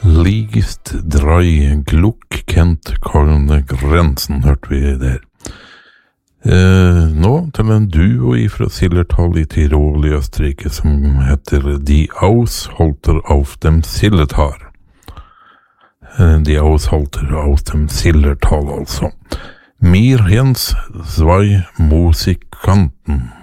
Liegst drei Gluck kennt keine Grensen, hørte vi der. Nå til en duo fra Zillertal i Tirol i Østerrike som heter Die Aushalter auf dem Zillertal. Die Aushalter auf dem Zillertal, altså. Mir hens zwei Musikanten.